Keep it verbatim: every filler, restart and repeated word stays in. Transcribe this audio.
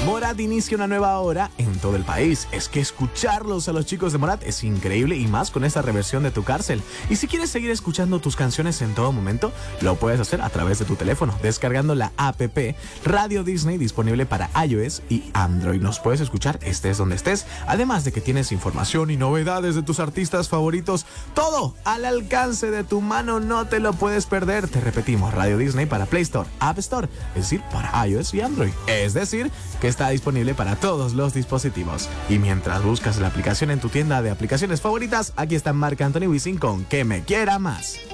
Morat inicia una nueva hora en todo el país. Es que escucharlos a los chicos de Morat es increíble, y más con esta reversión de Tu Cárcel. Y si quieres seguir escuchando tus canciones en todo momento, lo puedes hacer a través de tu teléfono, descargando la app Radio Disney, disponible para iOS y Android. Nos puedes escuchar estés donde estés, además de que tienes información y novedades de tus artistas favoritos, todo al alcance de tu mano. No te lo puedes perder. Te repetimos, Radio Disney para Play Store, App Store, es decir, para iOS y Android. Es decir, que está disponible para todos los dispositivos. Y mientras buscas la aplicación en tu tienda de aplicaciones favoritas, aquí está Marc Anthony Wisin con Que Me Quiera Más.